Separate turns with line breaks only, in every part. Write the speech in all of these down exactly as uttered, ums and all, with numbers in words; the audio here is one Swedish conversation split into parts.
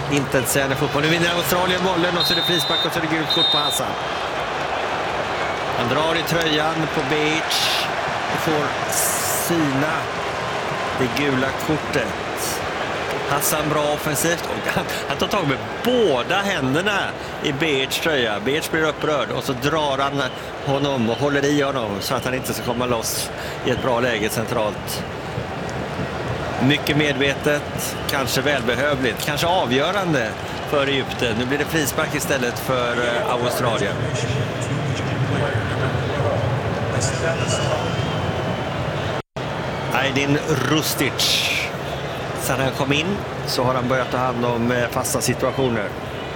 intetsägande fotboll. Nu vinner Australien bollen och så är det frispark och så är det gult kort på Hassan. Han drar i tröjan på Beach och får syna det gula kortet. Hassan bra offensivt och han, han tar tag med båda händerna i Beach tröja. Beach blir upprörd och så drar han honom och håller i honom så att han inte ska komma loss i ett bra läge centralt. Mycket medvetet, kanske välbehövligt, kanske avgörande för Egypten. Nu blir det frispark istället för Australien. Aydin Rustic. Sen han kom in så har han börjat ta hand om fasta situationer.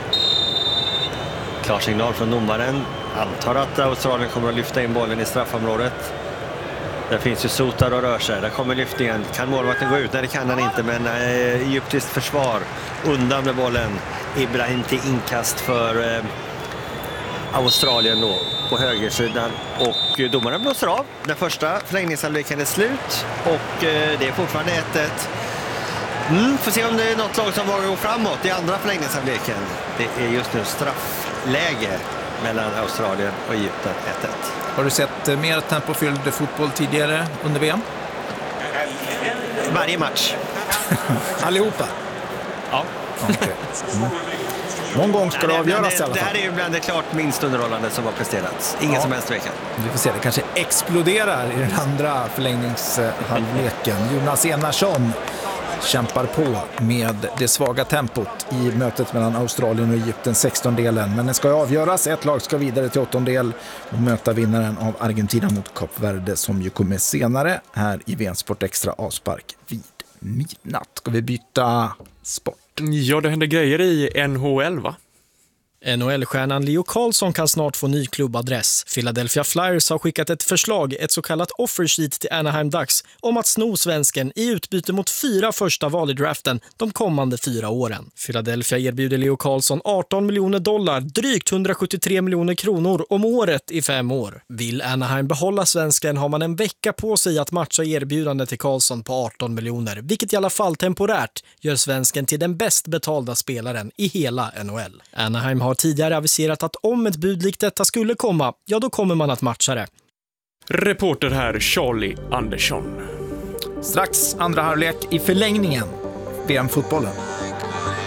Klarsignal från domaren. Antar att Australien kommer att lyfta in bollen i straffområdet. Där finns ju Sotar och rör sig. Där kommer lyftningen. Kan målvakten gå ut? Nej, det kan han inte. Men eh, egyptiskt försvar undan med bollen. Ibrahim till inkast för eh, Australien då på högersidan. Och domaren blåser av. Den första förlängningshalvleken är slut. Och eh, det är fortfarande ett ett. Mm, får se om det är något lag som vågar gå framåt i andra förlängningshalvleken. Det är just nu straffläge mellan Australien och Egypten ett ett.
Har du sett mer tempofylld fotboll tidigare under V M?
Varje match.
Allihopa?
Ja.
Okay. Mm. Någon gång ska det avgöras i alla fall.
Det här är ju bland det klart minst underhållande som har presterats. Ingen ja. som helst tvekan.
Vi får se, det kanske exploderar i den andra förlängningshalvleken. Jonas Enarsson kämpar på med det svaga tempot i mötet mellan Australien och Egypten, sextondelen. Men den ska avgöras. Ett lag ska vidare till åttondel och möta vinnaren av Argentina mot Kap Verde som ju kommer senare här i V M Sport Extra avspark vid midnatt. Ska vi byta sport?
Ja, det händer grejer i N H L, va?
N H L-stjärnan Leo Carlsson kan snart få ny klubbadress. Philadelphia Flyers har skickat ett förslag, ett så kallat offer sheet till Anaheim Ducks, om att sno svensken i utbyte mot fyra första val i draften de kommande fyra åren. Philadelphia erbjuder Leo Carlsson arton miljoner dollar, drygt hundrasjuttiotre miljoner kronor om året i fem år. Vill Anaheim behålla svensken har man en vecka på sig att matcha erbjudande till Carlsson på arton miljoner, vilket i alla fall temporärt gör svensken till den bäst betalda spelaren i hela N H L. Anaheim har tidigare aviserat att om ett bud likt detta skulle komma, ja då kommer man att matcha det.
Reporter här Charlie Andersson.
Strax andra halvlek i förlängningen V M-fotbollen.